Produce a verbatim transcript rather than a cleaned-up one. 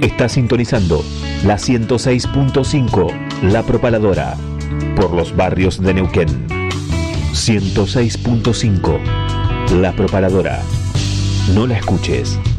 Está sintonizando la ciento seis punto cinco, La Propaladora, por los barrios de Neuquén. ciento seis punto cinco, La Propaladora. No la escuches.